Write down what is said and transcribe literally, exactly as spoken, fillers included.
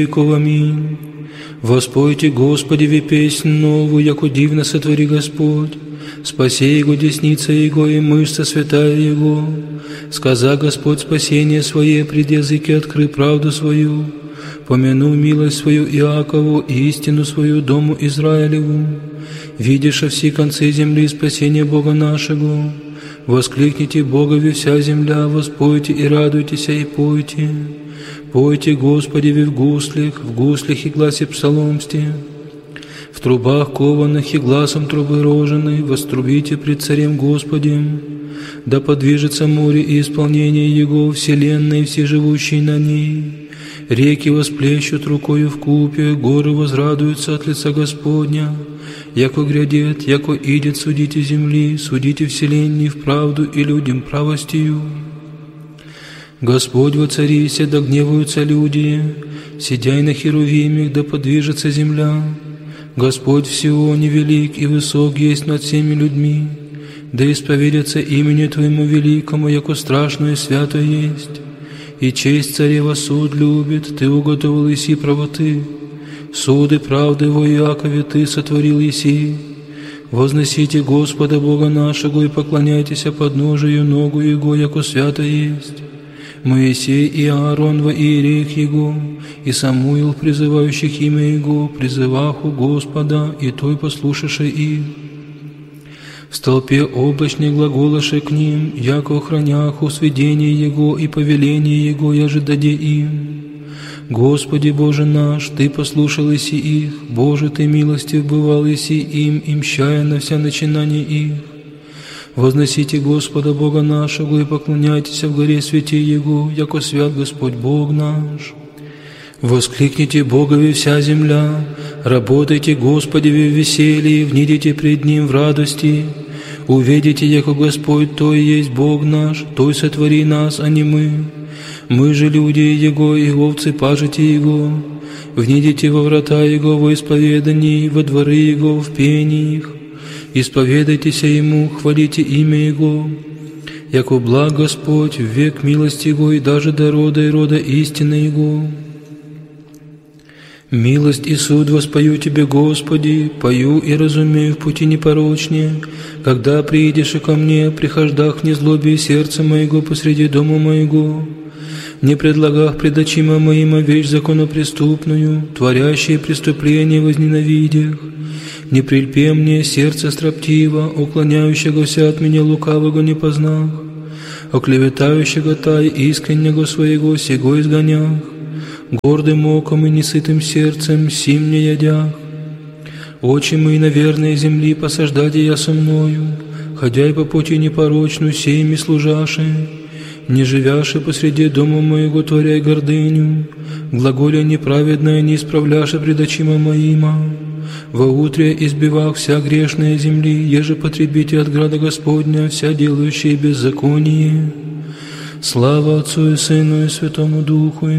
веков. Аминь. Воспойте Господи песнь новую, яко дивно сотвори Господь. Спаси Его десница Его и мышца святая Его. Сказа Господь спасение Свое, пред языки откры правду свою. Помяну милость свою Иакову и истину свою дому Израилеву. Видишь все концы земли спасение Бога нашего. Воскликните Богови вся земля, воспойте и радуйтесь и пойте. Пойте Господи в гуслях, в гуслях и гласе псаломсте. В трубах кованых и гласом трубы роженой вострубите пред Царем Господем. Да подвижется море и исполнение Его, вселенной и все живущие на ней. Реки восплещут рукою в купе, горы возрадуются от лица Господня. Яко грядет, яко идет, судите земли, судите вселенной в правду и людям правостью. Господь воцарися, да гневаются люди, сидяй на херувимах, да подвижется земля. Господь в Сионе велик и высок есть над всеми людьми, да исповедятся имени Твоему великому, яко страшно и свято есть. И честь царева суд любит, Ты уготовил еси правоты. Суды правды во Иакове Ты сотворил еси. Возносите Господа Бога нашего и поклоняйтесь подножию ногу Его, яко свято есть. Моисей и Аарон во иереях Его, и Самуил, призывающих имя Его, призываху Господа, и Той послушавши их. В столпе облачной глаголоши к ним, яко охраняху сведение Его и повеление Его, я же даде им. Господи Боже наш, Ты послушал еси их, Боже, Ты милостив бывал еси им, и мщая на вся начинания их. Возносите Господа Бога нашего и поклоняйтесь в горе святи Его, яко свят Господь Бог наш. Воскликните Богови вся земля, работайте Господи в веселье, внидите пред Ним в радости. Увидите, яко Господь Той есть Бог наш, Той сотвори нас, а не мы. Мы же люди Его, и овцы пажите Его. Внидите во врата Его во исповедании, во дворы Его в пениях. Исповедайтесь Ему, хвалите имя Его. Яко благ Господь, в век милости Его, и даже до рода и рода истины Его. Милость и суд воспою Тебе, Господи, пою и разумею в пути непорочнее. Когда приидешь и ко мне, прихождах в незлобие сердца моего посреди дома моего. Не предлагах пред очима моима вещь законопреступную, творящие преступления возненавидях. Не прильпе мне сердце строптиво, уклоняющегося от меня лукавого не познах, оклеветающего тай искреннего своего сего изгонях, гордым оком и несытым сердцем сим не ядях. Очи мои на верной земли посаждайте я со мною, ходяй по пути непорочную сеями служаши, не живяши посреди дома моего творяй гордыню, глаголя неправедное не исправляши пред очима моима. Во утре избивах вся грешная земли, еже потребите от града Господня вся делающие беззаконие. Слава Отцу и Сыну и Святому Духу, и